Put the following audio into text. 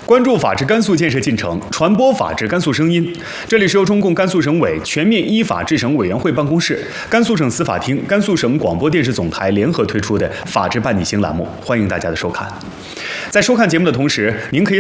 关注法治甘肃建设进程，传播法治甘肃声音。这里是由中共甘肃省委全面依法治省委员会办公室、甘肃省司法厅、甘肃省广播电视总台联合推出的法治伴你行栏目，欢迎大家的收看。在收看节目的同时，您可以